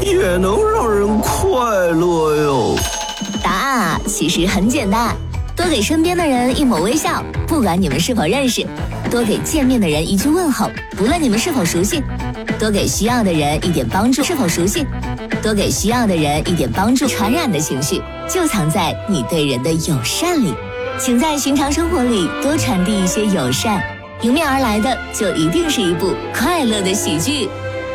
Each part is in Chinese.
也能让人快乐哟？ 答案啊，其实很简单，多给身边的人一抹微笑，不管你们是否认识；多给见面的人一句问候，不论你们是否熟悉；多给需要的人一点帮助，是否熟悉；多给需要的人一点帮助，传染的情绪就藏在你对人的友善里。请在寻常生活里多传递一些友善，迎面而来的就一定是一部快乐的喜剧。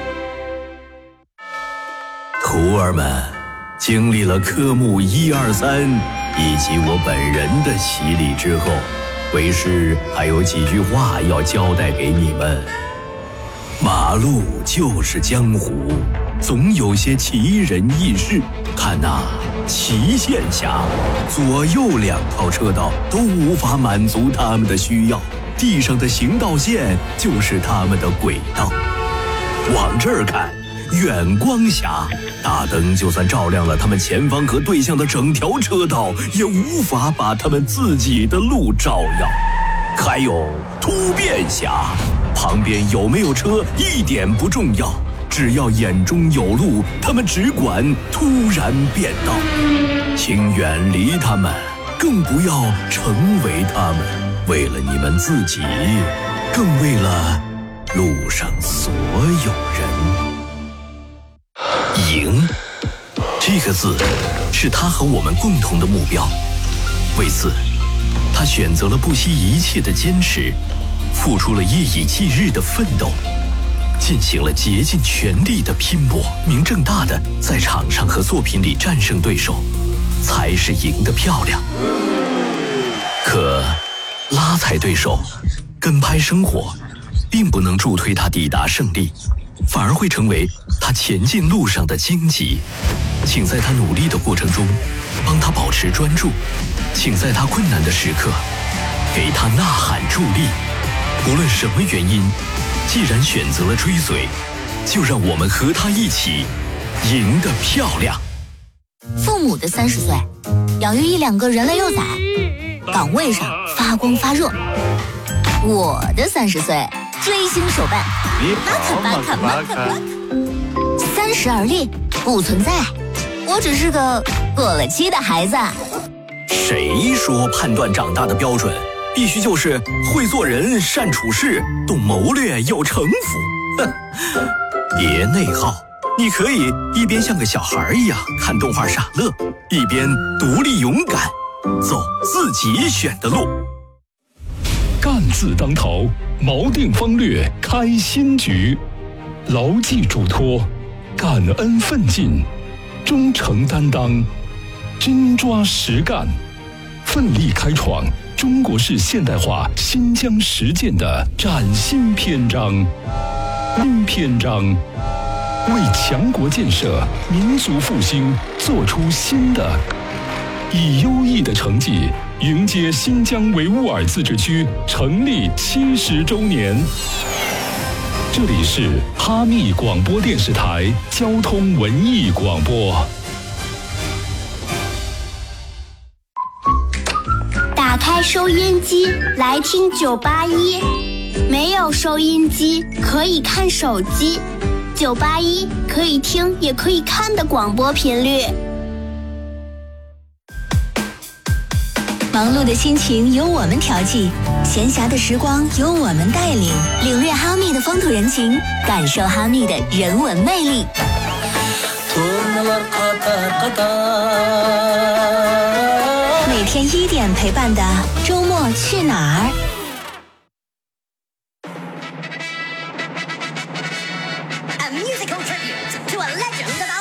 徒儿们，经历了科目1、2、3以及我本人的洗礼之后，为师还有几句话要交代给你们。马路就是江湖，总有些奇人异事。看呐，齐县峡左右2套车道都无法满足他们的需要，地上的行道线就是他们的轨道。往这儿看，远光峡大灯就算照亮了他们前方和对向的整条车道，也无法把他们自己的路照耀。还有突变峡，旁边有没有车一点不重要，只要眼中有路，他们只管突然变道。请远离他们，更不要成为他们，为了你们自己，更为了路上所有人。赢这个字是他和我们共同的目标，为此他选择了不惜一切的坚持，付出了夜以继日的奋斗，进行了竭尽全力的拼搏，明正大的在场上和作品里战胜对手，才是赢得漂亮。可拉踩对手，跟拍生活，并不能助推他抵达胜利，反而会成为他前进路上的荆棘。请在他努力的过程中帮他保持专注，请在他困难的时刻给他呐喊助力。无论什么原因，既然选择了追随，就让我们和他一起赢得漂亮。 父母的30岁，养育1-2个人类幼崽，岗位上发光发热。我的30岁，追星手办，马可30而立，不存在，我只是个过了期的孩子。 谁说判断长大的标准必须就是会做人、善处事、懂谋略、有城府？哼，别内耗，你可以一边像个小孩一样看动画傻乐，一边独立勇敢走自己选的路。 干字当头，锚定方略，开新局，牢记嘱托，感恩奋进，忠诚担当，真抓实干，奋力开创中国式现代化新疆实践的崭新篇章。新篇章为强国建设、民族复兴做出新的，以优异的成绩迎接新疆维吾尔自治区成立70周年。这里是哈密广播电视台交通文艺广播。 打开收音机，来听981。没有收音机，可以看手机。981可以听也可以看的广播频率。 忙碌的心情由我们调剂，闲暇的时光由我们带领，领略哈密的风土人情，感受哈密的人文魅力。每天1点陪伴的周末去哪儿 ？A musical tribute to a legend of our